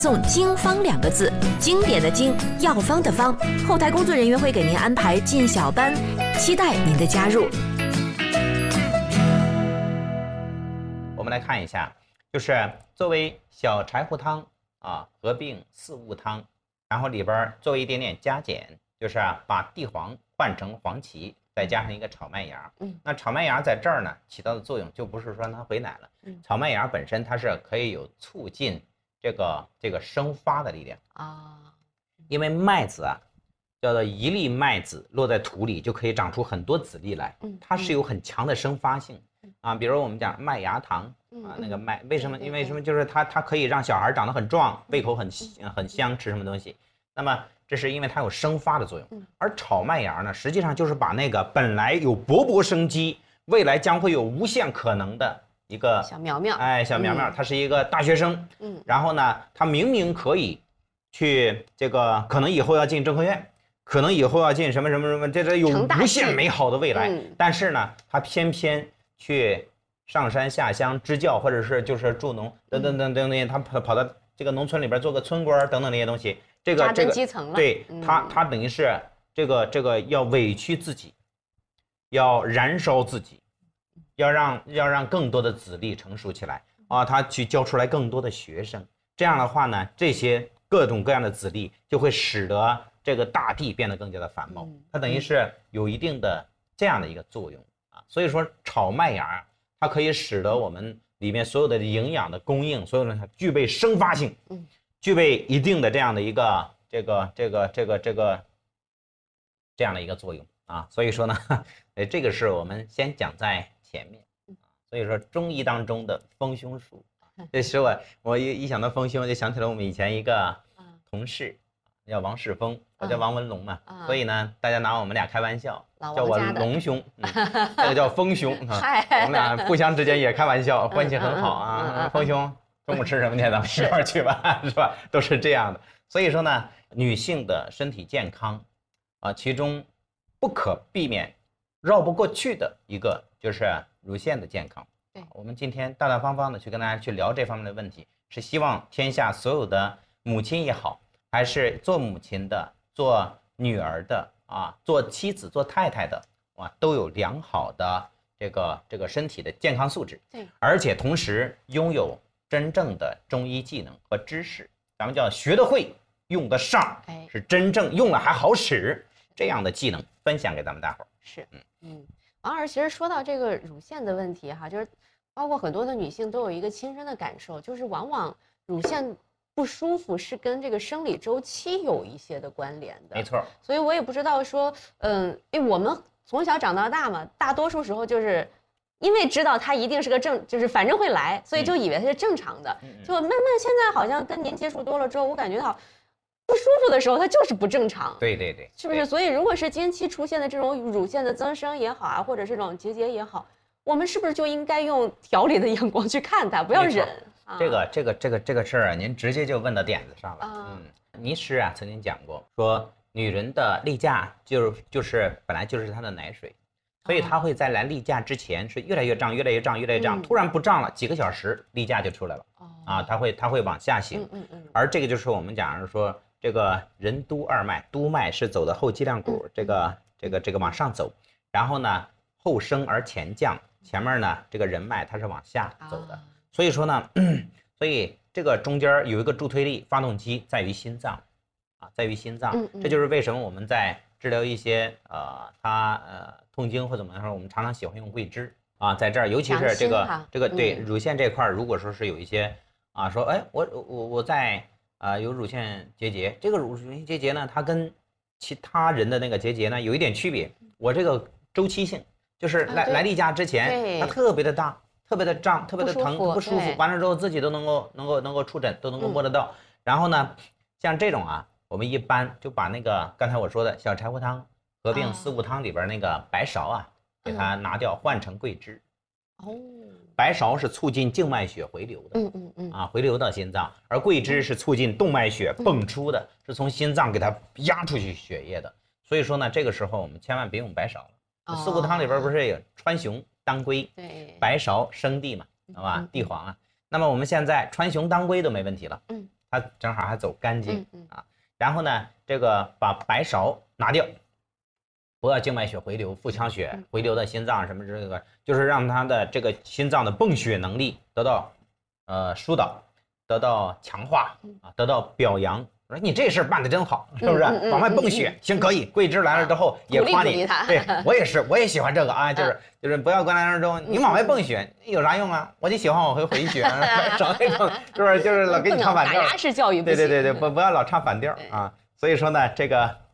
送经方2个字，经典的经，药方的方。后台工作人员会给您安排进小班，期待您的加入。 我们来看一下，就是作为小柴胡汤啊，合并四物汤，然后里边作为一点点加减，就是把地黄换成黄芪，再加上一个炒麦芽。那炒麦芽在这儿呢起到的作用，就不是说它回奶了。炒麦芽本身它是可以有促进这个生发的力量啊，因为麦子啊，叫做一粒麦子落在土里就可以长出很多籽粒来，它是有很强的生发性啊。比如我们讲麦芽糖啊，那个麦为什么？因为什么？就是它可以让小孩长得很壮，胃口很香，吃什么东西。那么这是因为它有生发的作用，而炒麦芽呢，实际上就是把那个本来有勃勃生机，未来将会有无限可能的一个小苗苗， 小苗苗，他是一个大学生，然后呢，他明明可以去这个，可能以后要进政科院，可能以后要进什么什么什么，这有无限美好的未来，但是呢，他偏偏去上山下乡支教，或者是就是助农等等等等那些，他跑到这个农村里边做个村官等等那些东西，这个基层了， 对他等于是这个要委屈自己，要燃烧自己。要让更多的籽粒成熟起来啊，他去教出来更多的学生，这样的话呢，这些各种各样的籽粒就会使得这个大地变得更加的繁茂，它等于是有一定的这样的一个作用啊。所以说炒麦芽它可以使得我们里面所有的营养的供应，所有的具备生发性，具备一定的这样的一个这样的一个作用啊。所以说呢，这个是我们先讲在前面，所以说中医当中的丰胸术，这使我一想到丰胸，就想起了我们以前一个同事，叫王世峰，我叫王文龙嘛，所以呢，大家拿我们俩开玩笑，叫我龙兄，这个叫丰胸啊，我们俩互相之间也开玩笑，关系很好啊。丰胸，中午吃什么去？咱们一块儿去吧，是吧？都是这样的。所以说呢，女性的身体健康啊，其中不可避免、绕不过去的一个就是乳腺的健康。对，我们今天大大方方的去跟大家去聊这方面的问题，是希望天下所有的母亲也好，还是做母亲的、做女儿的啊、做妻子、做太太的啊，都有良好的这个身体的健康素质。对，而且同时拥有真正的中医技能和知识，咱们叫学得会、用得上，是真正用了还好使这样的技能分享给咱们大伙儿。 是，王老师，其实说到这个乳腺的问题哈，就是包括很多的女性都有一个亲身的感受，就是往往乳腺不舒服是跟这个生理周期有一些的关联的。 没错。所以我也不知道说，因为我们从小长到大嘛，大多数时候就是因为知道它一定是个就是反正会来，所以就以为它是正常的。就慢慢现在好像跟您接触多了之后，我感觉到不舒服的时候，它就是不正常。 对对对， 是不是？所以如果是经期出现的这种乳腺的增生也好啊，或者是这种结节也好，我们是不是就应该用调理的眼光去看它，不要忍？ 这个事儿啊，您直接就问到点子上了。倪师啊曾经讲过，说女人的例假就是本来就是她的奶水，所以她会在来例假之前是越来越胀，越来越胀，越来越胀，突然不胀了，几个小时例假就出来了。啊，它会往下行。而这个就是我们讲说。这个任督二脉，督脉是走的后脊梁骨，这个往上走，然后呢后升而前降，前面呢这个人脉它是往下走的，所以说呢，所以这个中间有一个助推力发动机在于心脏啊，在于心脏，这就是为什么我们在治疗一些痛经或怎么说，我们常常喜欢用桂枝啊，在这儿，尤其是这个对乳腺这块，如果说是有一些啊说，哎，我在有乳腺结节，这个乳腺结节呢，它跟其他人的那个结节呢有一点区别。我这个周期性，就是来例假之前，它特别的大，特别的胀，特别的疼，不舒服。完了之后自己都能够出诊，都能够摸得到。然后呢，像这种啊，我们一般就把那个刚才我说的小柴胡汤合并四物汤里边那个白芍啊，给它拿掉，换成桂枝。白芍是促进静脉血回流的，回流到心脏，而桂枝是促进动脉血迸出的，是从心脏给它压出去血液的。所以说呢，这个时候我们千万别用白芍了。四物汤里边不是有川芎、当归、白芍、生地嘛，好吧，地黄啊。那么我们现在川芎、当归都没问题了， 它正好还走干净啊。然后呢，这个把白芍拿掉，不要静脉血回流、腹腔血回流到心脏什么这个，就是让它的这个心脏的泵血能力得到疏导，得到强化啊，得到表扬。我说你这事儿办得真好，是不是？往外泵血，行可以。桂枝来了之后也夸你，对我也是，我也喜欢这个啊，就是不要观澜而中，你往外泵血有啥用啊？我就喜欢往回回血，整那种是不是？就是老给你唱反调。 打压式教育不行。对，不要老唱反调啊。所以说呢，这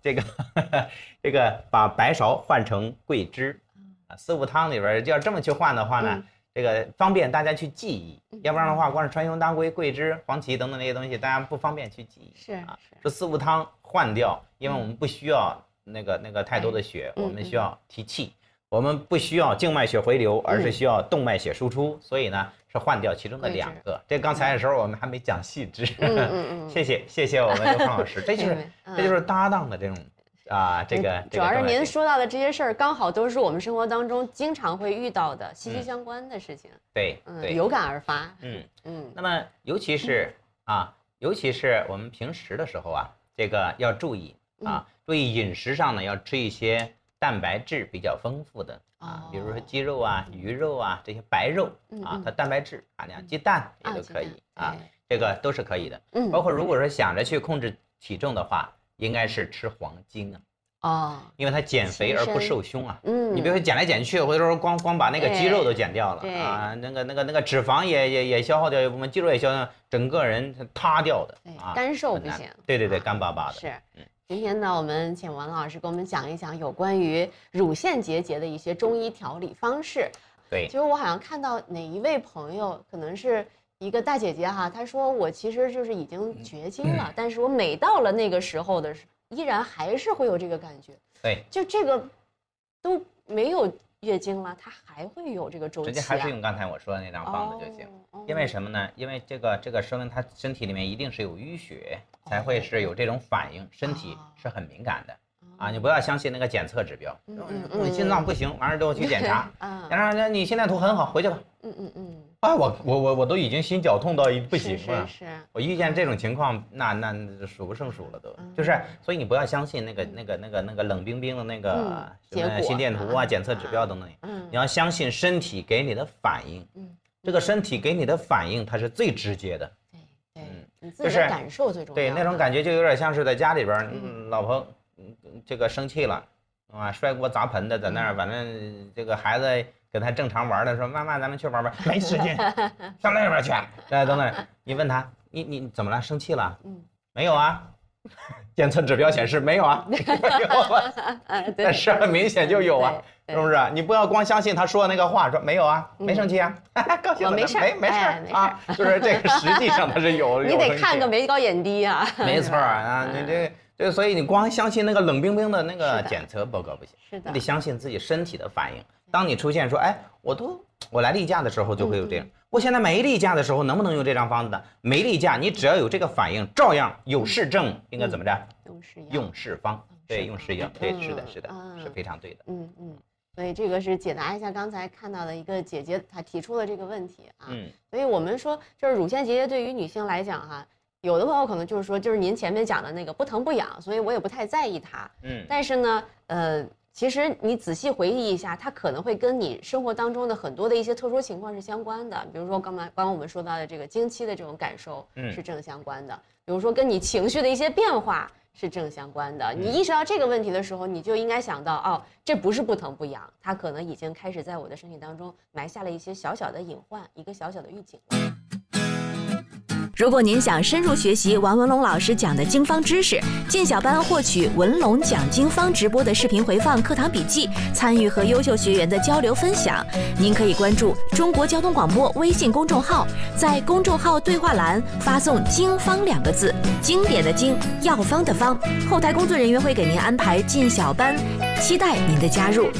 个把白芍换成桂枝啊，四物汤里边要这么去换的话呢。这个方便大家去记忆，要不然的话，光是川芎、当归、桂枝、黄芪等等那些东西，大家不方便去记忆。 是啊， 说四物汤换掉，因为我们不需要那个太多的血，我们需要提气，我们不需要静脉血回流，而是需要动脉血输出，所以呢是换掉其中的2个。这刚才的时候我们还没讲细致。谢谢我们刘芳老师，这就是搭档的这种。这个主要是您说到的这些事儿，刚好都是我们生活当中经常会遇到的息息相关的事情。 对， 有感而发。 那么尤其是我们平时的时候啊，这个要注意注意饮食上呢，要吃一些蛋白质比较丰富的比如说鸡肉啊、鱼肉啊这些白肉它蛋白质含量，鸡蛋也都可以这个都是可以的。包括如果说想着去控制体重的话。应该是吃黄精因为它减肥而不瘦胸你比如说减来减去，或者说光把那个肌肉都减掉了那个脂肪也消耗掉一部分，肌肉也消耗，整个人塌掉的干瘦不行。 对，干巴巴的。 是，今天呢，我们请王老师给我们讲一讲有关于乳腺结节的一些中医调理方式。 对， 其实我好像看到哪一位朋友，可能是一个大姐姐哈，她说我其实就是已经绝经了，但是我每到了那个时候的时候，依然还是会有这个感觉。 对， 就这个都没有月经了，它还会有这个周期。 直接还是用刚才我说的那张方子就行。因为什么呢？因为这个说明他身体里面一定是有淤血，才会是有这种反应，身体是很敏感的。你不要相信那个检测指标，你心脏不行，完了之后去检查，然后你心电图很好，回去吧。我都已经心绞痛到不行了。 是。 我遇见这种情况，那数不胜数了都。就是，所以你不要相信那个冷冰冰的那个什么心电图检测指标等等。你要相信身体给你的反应。这个身体给你的反应，它是最直接的。 对，你自己的感受最重要。 对，那种感觉就有点像是在家里边，老婆这个生气了，摔锅砸盆的在那儿，反正这个孩子跟他正常玩的时候，妈妈咱们去玩玩，没时间，上那边去。等等，你问他，你怎么了？生气了？没有啊。检测指标显示没有啊，没有啊，但是很明显就有是不是？你不要光相信他说的那个话，说没有啊，没生气啊，高兴了，没事就是这个实际上它是有。 你得看个眉高眼低啊。 没错你这所以你光相信那个冷冰冰的那个检测报告不行， 是的， 你得相信自己身体的反应。当你出现说，我来例假的时候就会有这样。我现在没例假的时候能不能用这张方子呢？没例假，你只要有这个反应，照样有事症应该怎么着？用事方，对，用事药，对，是的，是非常对的。 所以这个是解答一下刚才看到的一个姐姐她提出的这个问题所以我们说，就是乳腺结节对于女性来讲有的朋友可能就是说，就是您前面讲的那个不疼不痒，所以我也不太在意它。但是呢，其实你仔细回忆一下，它可能会跟你生活当中的很多的一些特殊情况是相关的。比如说刚刚我们说到的这个经期的这种感受是正相关的，比如说跟你情绪的一些变化是正相关的。你意识到这个问题的时候，你就应该想到这不是不疼不痒，它可能已经开始在我的身体当中埋下了一些小小的隐患，一个小小的预警了。 如果您想深入学习王文龙老师讲的经方知识，进小班获取文龙讲经方直播的视频回放、课堂笔记，参与和优秀学员的交流分享，您可以关注中国交通广播微信公众号，在公众号对话栏发送“经方”2个字，经典的经，药方的方，后台工作人员会给您安排进小班，期待您的加入。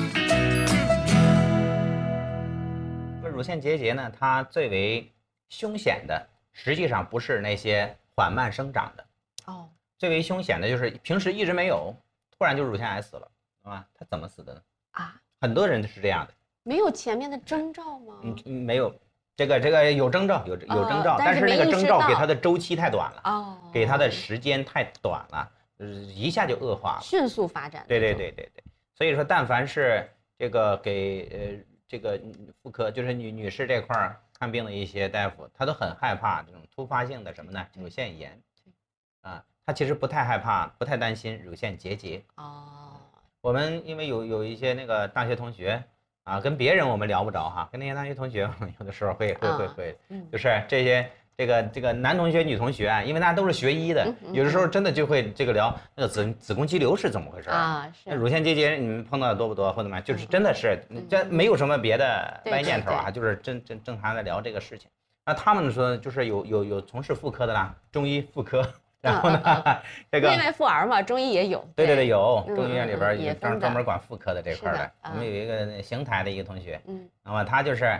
乳腺结节呢，它最为凶险的实际上不是那些缓慢生长的最为凶险的就是平时一直没有，突然就乳腺癌死了，他怎么死的呢？很多人是这样的， 没有前面的征兆吗？ 没有， 这个有征兆，有征兆，但是那个征兆给他的周期太短了，给他的时间太短了，一下就恶化了， 迅速发展。 对，所以说，但凡是这个给这个妇科，就是女士这块看病的一些大夫，他都很害怕这种突发性的什么呢？乳腺炎，他其实不太害怕，不太担心乳腺结节。我们因为有一些那个大学同学。跟别人我们聊不着哈，跟那些大学同学有的时候会，就是这个男同学女同学啊，因为大家都是学医的，有的时候真的就会这个聊那个子宫肌瘤是怎么回事是乳腺结节你们碰到的多不多或者怎么样，就是真的是这没有什么别的歪念头啊，就是正常的聊这个事情。那他们说就是有从事妇科的啦，中医妇科。然后呢，这个内外妇儿嘛，中医也有。 对，有中医院里边也专门管妇科的这块的。我们有一个邢台的一个同学，那么他就是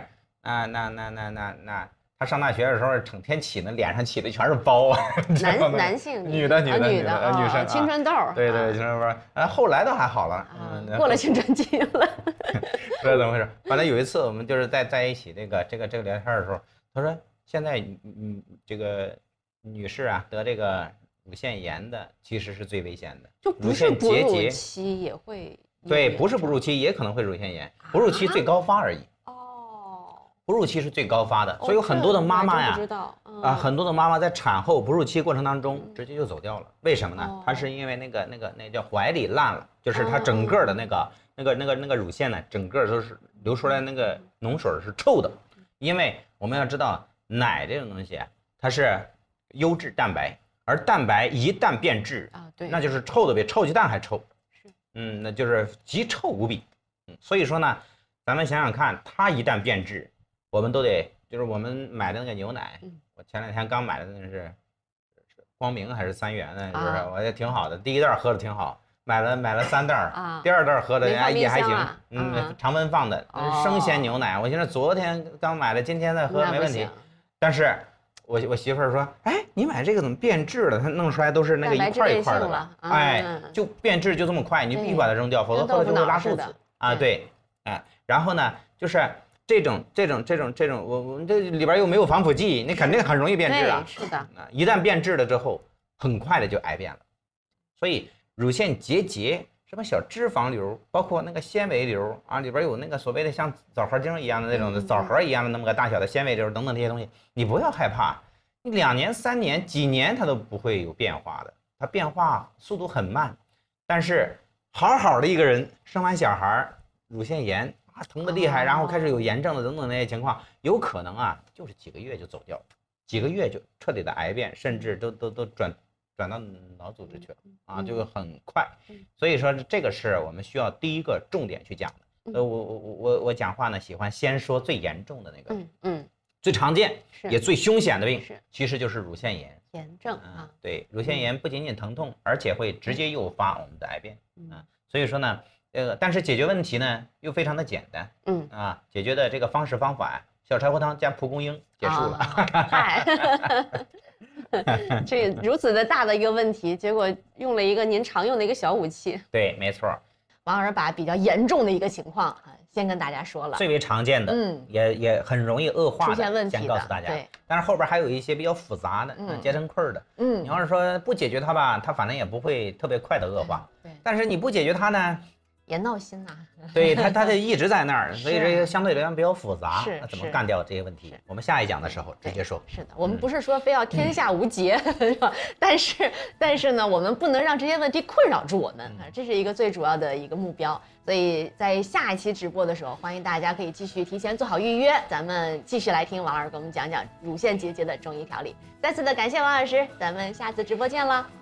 他上大学的时候，整天起那脸上起的全是包， 男性， 女的，女生， 青春痘。 对，青春痘。后来倒还好了， 过了青春期了。 不知道怎么回事。反正有一次我们就是在一起这个聊天的时候，他说现在这个。女士啊，得这个乳腺炎的其实是最危险的， 就不是哺乳期也会。 对，不是哺乳期也可能会乳腺炎，哺乳期最高发而已。哺乳期是最高发的，所以有很多的妈妈呀，很多的妈妈在产后哺乳期过程当中直接就走掉了。为什么呢？她是因为那叫怀里烂了，就是她整个的那个乳腺呢，整个都是流出来那个脓水是臭的，因为我们要知道奶这种东西它是。优质蛋白，而蛋白一旦变质那就是臭的比臭鸡蛋还臭，那就是极臭无比。所以说呢，咱们想想看，它一旦变质，我们都得就是我们买的那个牛奶，我前2天刚买的那是光明还是3元的，就是我觉得挺好的，第1袋喝的挺好，买了3袋第2袋喝的也还行，常温放的生鲜牛奶，我现在昨天刚买的，今天再喝没问题，但是。我媳妇儿说，哎，你买这个怎么变质了？它弄出来都是那个一块一块的了，就变质就这么快，你就必须把它扔掉，否则喝了就会拉肚子啊。对，然后呢，就是这种，我们这里边又没有防腐剂，你肯定很容易变质啊。 是的， 一旦变质了之后，很快的就癌变了。所以乳腺结节。什么小脂肪瘤，包括那个纤维瘤里边有那个所谓的像枣核精一样的那种的枣核一样的那么个大小的纤维瘤等等这些东西，你不要害怕，你2年3年几年它都不会有变化的，它变化速度很慢。但是好的一个人生完小孩，乳腺炎疼得厉害，然后开始有炎症的等等那些情况，有可能就是几个月就走掉了，几个月就彻底的癌变，甚至都转到脑组织去了就很快。所以说这个是我们需要第一个重点去讲的。我讲话呢喜欢先说最严重的那个，最常见也最凶险的病，其实就是乳腺炎症对，乳腺炎不仅仅疼痛，而且会直接诱发我们的癌变所以说呢，但是解决问题呢又非常的简单解决的这个方式方法小柴胡汤加蒲公英结束了。 这如此的大的一个问题，结果用了一个您常用的一个小武器。 对，没错。 王老师把比较严重的一个情况先跟大家说了， 最为常见的，也很容易恶化的， 出现问题的， 先告诉大家。 对， 但是后边还有一些比较复杂的，结成块的。你要是说不解决它吧，它反正也不会特别快的恶化。 对， 但是你不解决它呢？ 也闹心呐。 对，它就一直在那儿，所以这个相对来讲比较复杂。那怎么干掉这些问题？我们下一讲的时候直接说。 是的，我们不是说非要天下无劫，是吧？但是呢，我们不能让这些问题困扰住我们这是一个最主要的一个目标。所以在下一期直播的时候，欢迎大家可以继续提前做好预约，咱们继续来听王老师给我们讲讲乳腺结节的中医调理。再次的感谢王老师，咱们下次直播见了。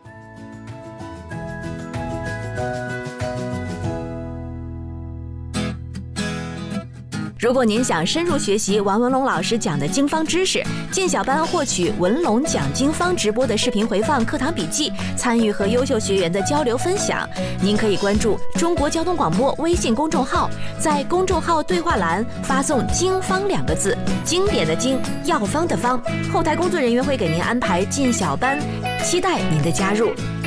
如果您想深入学习王文龙老师讲的经方知识，进小班获取文龙讲经方直播的视频回放、课堂笔记，参与和优秀学员的交流分享，您可以关注中国交通广播微信公众号，在公众号对话栏发送“经方”2个字，经典的经，药方的方，后台工作人员会给您安排进小班，期待您的加入。